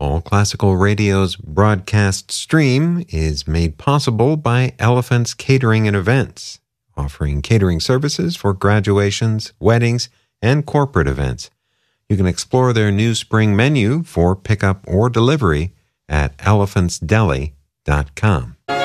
All Classical Radio's broadcast stream is made possible by Elephant's Catering and Events, offering catering services for graduations, weddings, and corporate events. You can explore their new spring menu for pickup or delivery at elephantsdeli.com.